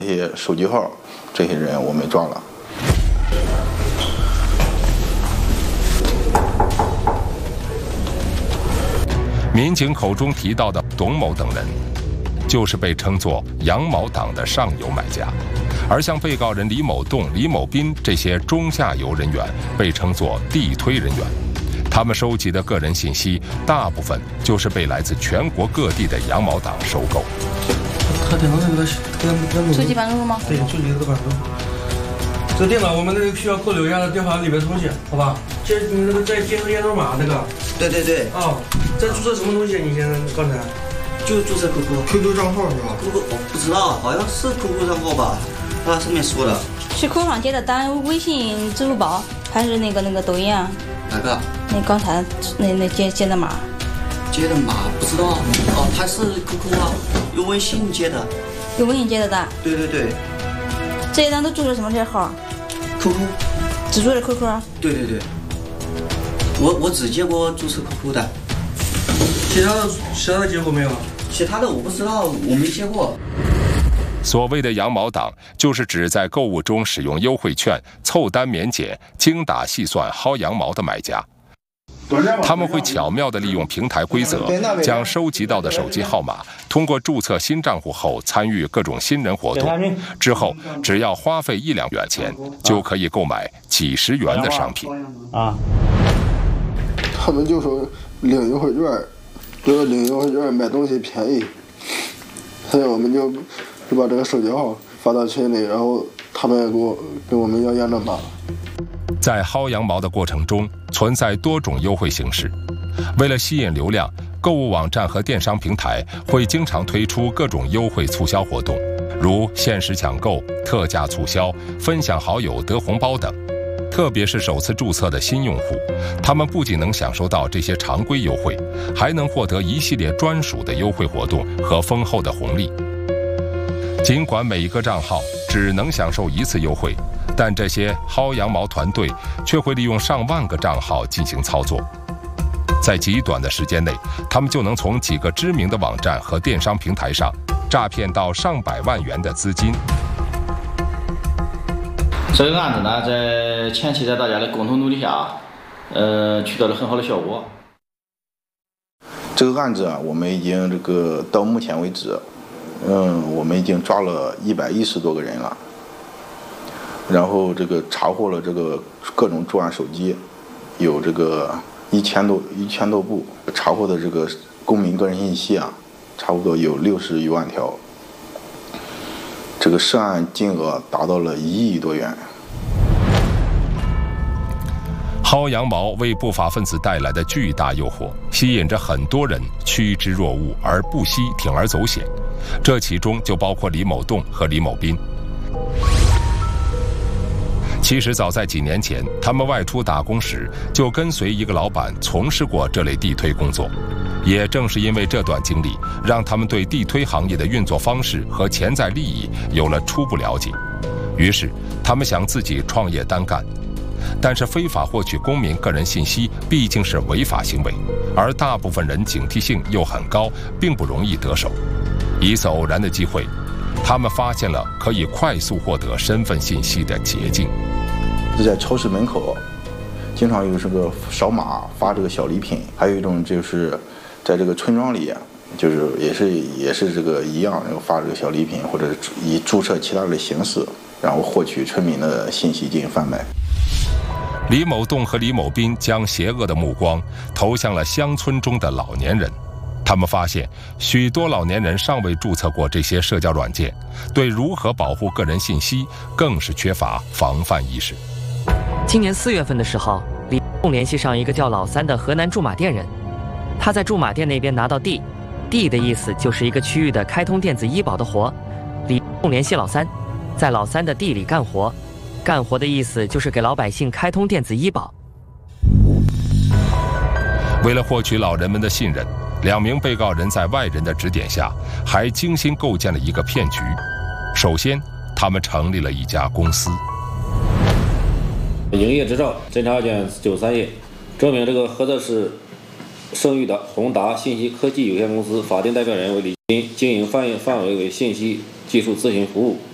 这些手机号，这些人我们抓了。 民警口中提到的董某等人，就是被称作“羊毛党”的上游买家，而像被告人李某栋、李某斌这些中下游人员被称作地推人员。他们收集的个人信息，大部分就是被来自全国各地的羊毛党收购。 他电脑那个手机办公室吗？ 对，手机这个办公室。这电脑我们需要扣留下的电话里面东西，好吧？你那个在接收验证码那个。 对。 哦，在注册什么东西？你现在刚才？ 就注册 QQ 账号是吧 ？QQ 我不知道，好像是 QQ 账号吧？他上面说的。 是口上接的单，微信、支付宝还是那个抖音啊？ 哪个？ 那刚才那接的码。 接的码不知道。哦，他是 QQ 啊，用微信接的。 用微信接的单？ 对。 这些单都注册什么这号 ？QQ。 只注册 QQ？ 对。我只接过注册 QQ 的。 其他的接过没有？ 其他的我不知道，我没接过。 所谓的羊毛党，就是指在购物中使用优惠券、凑单免检、精打细算薅羊毛的买家。他们会巧妙地利用平台规则，将收集到的手机号码通过注册新账户后参与各种新人活动，之后只要花费1-2元钱，就可以购买几十元的商品。 他们就说领优惠券，就是领优惠券买东西便宜，所以我们就把这个手机号发到群里，然后他们给我们要验证码。 在薅羊毛的过程中，存在多种优惠形式。为了吸引流量，购物网站和电商平台会经常推出各种优惠促销活动，如限时抢购、特价促销、分享好友得红包等。特别是首次注册的新用户，他们不仅能享受到这些常规优惠，还能获得一系列专属的优惠活动和丰厚的红利。尽管每一个账号只能享受1次优惠，但这些薅羊毛团队却会利用上万个账号进行操作。在极短的时间内，他们就能从几个知名的网站和电商平台上诈骗到上百万元的资金。 这个案子呢，在前期在大家的共同努力下，取得了很好的效果。 这个案子啊，我们已经到目前为止，我们已经抓了110多个人了，然后查获了各种作案手机，有1000多部，查获的公民个人信息啊，差不多有60余万条，涉案金额达到了1亿多元。 薅羊毛为不法分子带来的巨大诱惑，吸引着很多人趋之若鹜而不惜铤而走险，这其中就包括李某栋和李某斌。其实早在几年前，他们外出打工时就跟随一个老板从事过这类地推工作，也正是因为这段经历，让他们对地推行业的运作方式和潜在利益有了初步了解，于是他们想自己创业单干。但是非法获取公民个人信息毕竟是违法行为，而大部分人警惕性又很高，并不容易得手。一次偶然的机会，他们发现了可以快速获得身份信息的捷径。 就在超市门口，经常有扫码发小礼品，还有一种就是在村庄里，就是也是一样，发小礼品，或者以注册其他的形式，然后获取村民的信息进行贩卖。 李某栋和李某斌将邪恶的目光投向了乡村中的老年人，他们发现许多老年人尚未注册过这些社交软件，对如何保护个人信息更是缺乏防范意识。 今年4月份的时候，李栋联系上一个叫老三的河南驻马店人，他在驻马店那边拿到地的意思就是一个区域的开通电子医保的活。李栋联系老三，在老三的地里干活的意思就是给老百姓开通电子医保。 为了获取老人们的信任，2名被告人在外人的指点下，还精心构建了一个骗局。首先，他们成立了一家公司。 营业执照侦查卷93页，证明菏泽市盛誉的宏达信息科技有限公司法定代表人为李金，经营范围为信息技术咨询服务。